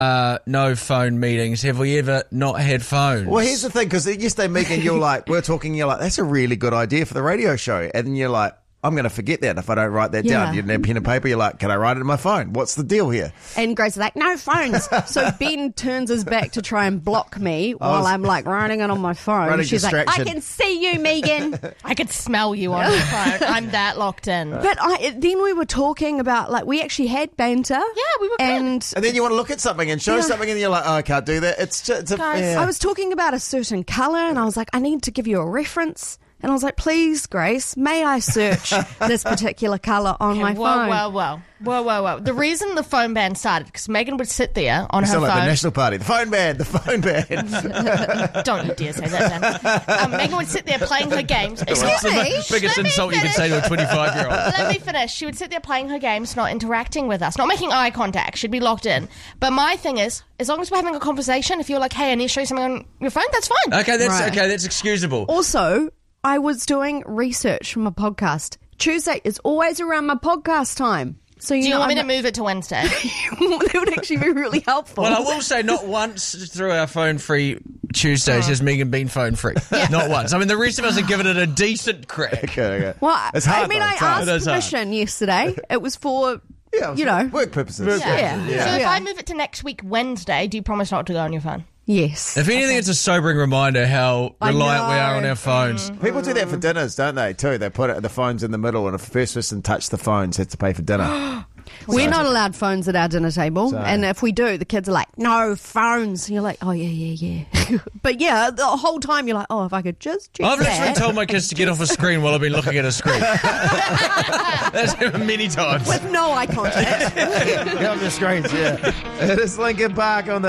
no phone meetings. Have we ever not had phones? Well, here's the thing, because yesterday, Megan, we're talking, you're like, that's a really good idea for the radio show. And then you're like, I'm going to forget that if I don't write that down. You didn't have pen and paper. You're like, can I write it in my phone? What's the deal here? And Grace is like, no phones. So Ben turns his back to try and block me while I'm like writing it on my phone. She's like, I can see you, Megan. I could smell you on the phone. I'm that locked in. But then we were talking about, like, we actually had banter. Yeah, we were good. And then you want to look at something and show something and you're like, oh, I can't do that. It's Guys, I was talking about a certain colour and I was like, I need to give you a reference. And I was like, please, Grace, may I search this particular colour on my phone? Whoa. The reason the phone ban started, because Megan would sit there on her phone. Like the National Party. The phone ban. Don't you dare say that, Dan. Megan would sit there playing her games. Excuse me? Biggest insult you could say to a 25-year-old. Let me finish. She would sit there playing her games, not interacting with us, not making eye contact. She'd be locked in. But my thing is, as long as we're having a conversation, if you're like, hey, I need to show you something on your phone, that's fine. Okay, that's excusable. Also, I was doing research for my podcast. Tuesday is always around my podcast time. So do you want me to move it to Wednesday? That would actually be really helpful. Well, I will say not once through our phone-free Tuesdays has Megan been phone-free. Yeah. Not once. I mean, the rest of us have given it a decent crack. Okay. Well, it's hard, I asked permission yesterday. It was for... work purposes. Yeah. So if I move it to next week, Wednesday, do you promise not to go on your phone? Yes. If anything, it's a sobering reminder how reliant we are on our phones. People do that for dinners, don't they, too? They put the phones in the middle, and if the first person touched the phones, has to pay for dinner. We're not allowed phones at our dinner table. And if we do, the kids are like, no phones. And you're like, oh, yeah. But yeah, the whole time you're like, oh, if I could just check I've literally told my kids to get off a screen while I've been looking at a screen. That's happened many times. With no eye contact. Get off the screens, yeah. It is Linkin Park on the